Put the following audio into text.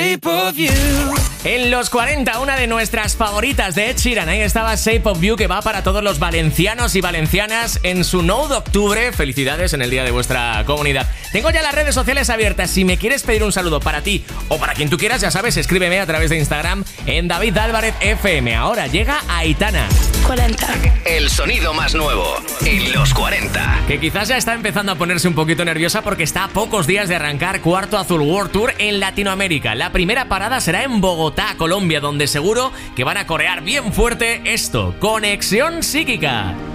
En los 40, una de nuestras favoritas de Ed Sheeran. Ahí estaba Shape of You, que va para todos los valencianos y valencianas en su 9 de octubre. Felicidades en el día de vuestra comunidad. Tengo ya las redes sociales abiertas. Si me quieres pedir un saludo para ti o para quien tú quieras, ya sabes, escríbeme a través de Instagram en David Álvarez FM. Ahora llega Aitana. 40. El sonido más nuevo en los 40. Que quizás ya está empezando a ponerse un poquito nerviosa porque está a pocos días de arrancar Cuarto Azul World Tour en Latinoamérica. La primera parada será en Bogotá, Colombia, donde seguro que van a corear bien fuerte esto, Conexión Psíquica.